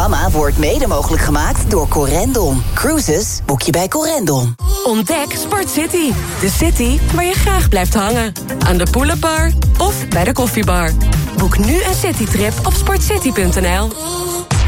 programma wordt mede mogelijk gemaakt door Corendon. Cruises boek je bij Corendon. Ontdek Sport City. De city waar je graag blijft hangen. Aan de Poulenbar of bij de koffiebar. Boek nu een citytrip op sportcity.nl.